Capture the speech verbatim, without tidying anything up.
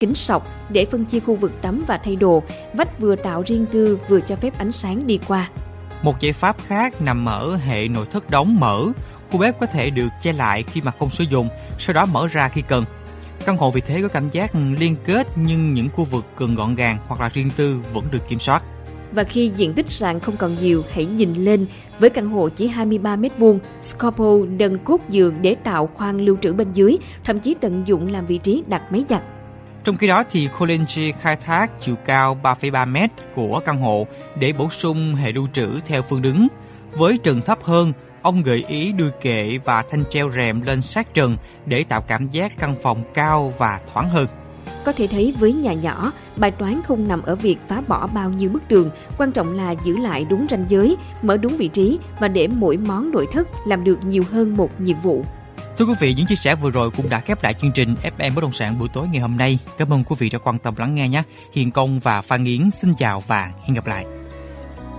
kính sọc để phân chia khu vực tắm và thay đồ, vách vừa tạo riêng tư vừa cho phép ánh sáng đi qua. Một giải pháp khác nằm ở hệ nội thất đóng mở. Khu bếp có thể được che lại khi mà không sử dụng, sau đó mở ra khi cần. Căn hộ vì thế có cảm giác liên kết nhưng những khu vực cần gọn gàng hoặc là riêng tư vẫn được kiểm soát. Và khi diện tích sàn không còn nhiều, hãy nhìn lên. Với căn hộ chỉ hai mươi ba mét vuông, Scorpo nâng cốt giường để tạo khoang lưu trữ bên dưới, thậm chí tận dụng làm vị trí đặt máy giặt. Trong khi đó thì Colinge khai thác chiều cao ba phẩy ba mét của căn hộ để bổ sung hệ lưu trữ theo phương đứng. Với trần thấp hơn, ông gợi ý đưa kệ và thanh treo rèm lên sát trần để tạo cảm giác căn phòng cao và thoáng hơn. Có thể thấy với nhà nhỏ, bài toán không nằm ở việc phá bỏ bao nhiêu bức tường, quan trọng là giữ lại đúng ranh giới, mở đúng vị trí và để mỗi món nội thất làm được nhiều hơn một nhiệm vụ. Thưa quý vị, những chia sẻ vừa rồi cũng đã khép lại chương trình ép em Bất động sản buổi tối ngày hôm nay. Cảm ơn quý vị đã quan tâm lắng nghe nhé. Hiền Công và Phan Yến xin chào và hẹn gặp lại.